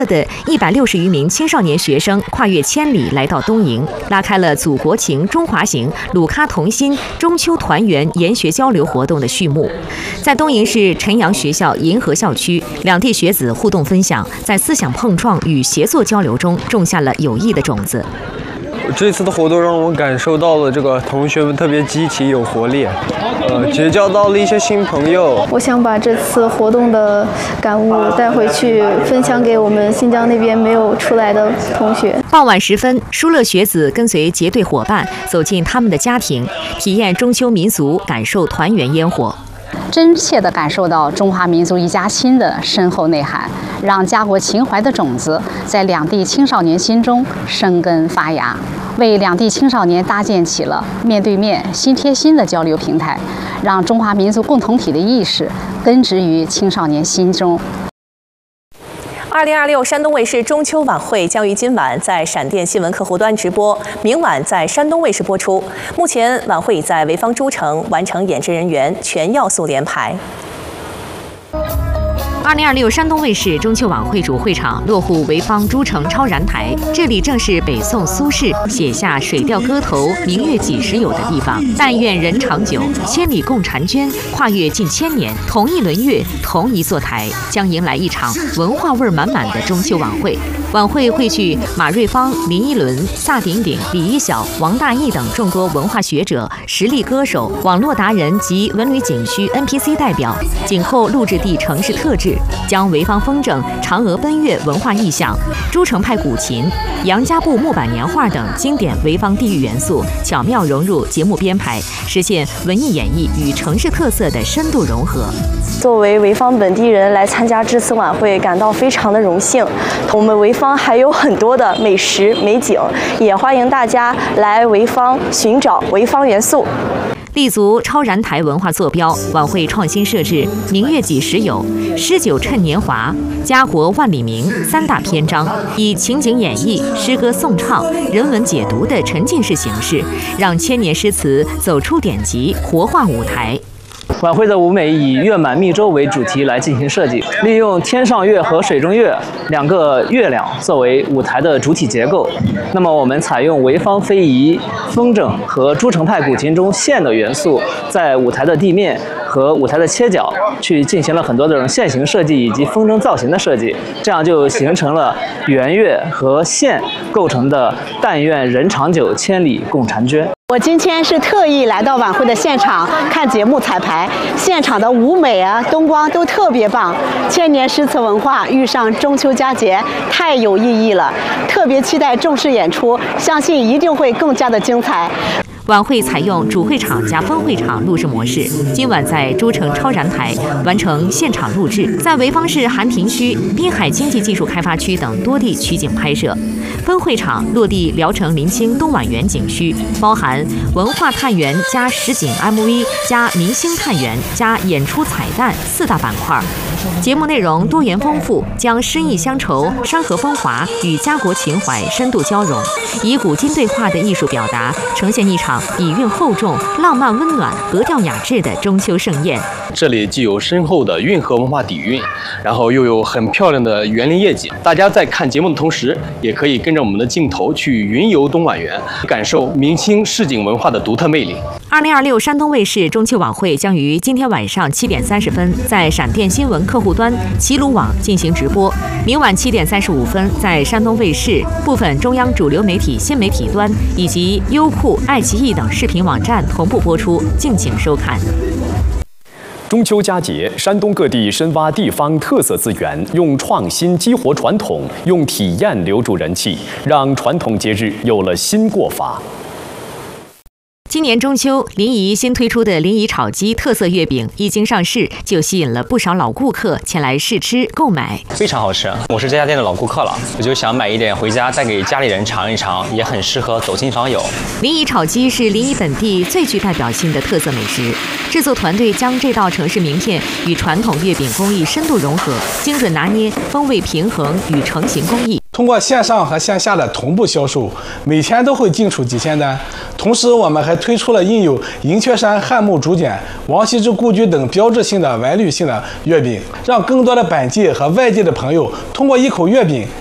的160余名青少年学生跨越千里来到东营，拉开了祖国情中华行、鲁咖同心中秋团圆研学交流活动的序幕。在东营市晨阳学校银河校区，两地学子互动分享，在思想碰撞与协作交流中种下了友谊的种子。 这次的活动让我感受到了这个同学们特别积极有活力，结交到了一些新朋友。 我想把这次活动的感悟带回去，分享给我们新疆那边没有出来的同学。 傍晚时分，舒乐学子跟随结队伙伴走进他们的家庭，体验中秋民俗，感受团圆烟火。 真切地感受到中华民族一家亲的深厚内涵，让家国情怀的种子在两地青少年心中生根发芽，为两地青少年搭建起了面对面、心贴心的交流平台，让中华民族共同体的意识根植于青少年心中。 2026山东卫视中秋晚会将于今晚在闪电新闻客户端直播，明晚在山东卫视播出。目前晚会已在潍坊诸城完成演职人员全要素联排。 2026山东卫视中秋晚会主会场落户潍坊诸城超燃台，这里正是北宋苏轼写下水调歌头“明月几时有”的地方。但愿人长久，千里共婵娟，跨越近千年，同一轮月，同一座台，将迎来一场文化味满满的中秋晚会。晚会汇聚马瑞芳、林依轮、萨顶顶、李一晓、王大义等众多文化学者、实力歌手、网络达人及文旅景区 NPC 代表，紧扣录制地城市特质，将潍坊风筝、嫦娥奔月文化意象、诸城派古琴、杨家埠木板年画等经典潍坊地域元素巧妙融入节目编排，实现文艺演绎与城市特色的深度融合。 作为潍坊本地人来参加这次晚会，感到非常的荣幸。我们潍坊还有很多的美食美景，也欢迎大家来潍坊寻找潍坊元素。 立足超燃台文化坐标，晚会创新设置“明月几时有”、“诗酒趁年华”、“家国万里明”三大篇章，以情景演绎、诗歌颂唱、人文解读的沉浸式形式，让千年诗词走出典籍，活化舞台。 晚会的舞美以月满密州为主题来进行设计，利用天上月和水中月两个月亮作为舞台的主体结构。那么我们采用潍坊非遗、风筝和诸城派古琴中线的元素，在舞台的地面和舞台的切角去进行了很多这种线形设计以及风筝造型的设计，这样就形成了圆月和线构成的“但愿人长久，千里共婵娟”。 我今天是特意来到晚会的现场看节目彩排，现场的舞美啊、灯光都特别棒，千年诗词文化遇上中秋佳节，太有意义了。特别期待正式演出，相信一定会更加的精彩。 晚会采用主会场加分会场录制模式，今晚在诸城超燃台完成现场录制，在潍坊市韩亭区、滨海经济技术开发区等多地取景拍摄。分会场落地聊城临清东莞园景区，包含文化探园加实景 MV 加明星探园加演出彩蛋四大板块。节目内容多元丰富，将诗意乡愁、山河风华与家国情怀深度交融，以古今对话的艺术表达，呈现一场底蕴厚重、浪漫温暖、格调雅致的中秋盛宴。 这里既有深厚的运河文化底蕴，然后又有很漂亮的园林夜景。大家在看节目的同时，也可以跟着我们的镜头去云游东莞园，感受明清市井文化的独特魅力。 2026山东卫视中秋晚会将于今天晚上7点30分在闪电新闻客户端、齐鲁网进行直播，明晚7点35分在山东卫视部分中央主流媒体新媒体端以及优酷、爱奇艺等视频网站同步播出，敬请收看。 中秋佳节，山东各地深挖地方特色资源，用创新激活传统，用体验留住人气，让传统节日有了新过法。 今年中秋，临沂新推出的临沂炒鸡特色月饼一经上市，就吸引了不少老顾客前来试吃购买。 非常好吃，我是这家店的老顾客了，我就想买一点回家带给家里人尝一尝，也很适合走亲访友。 临沂炒鸡是临沂本地最具代表性的特色美食，制作团队将这道城市名片与传统月饼工艺深度融合，精准拿捏风味平衡与成型工艺。 通过线上和线下的同步销售，每天都会进出几千单。 同时，我们还推出了印有银雀山汉墓竹简、王羲之故居等标志性的文旅性的月饼，让更多的本地和外地的朋友通过一口月饼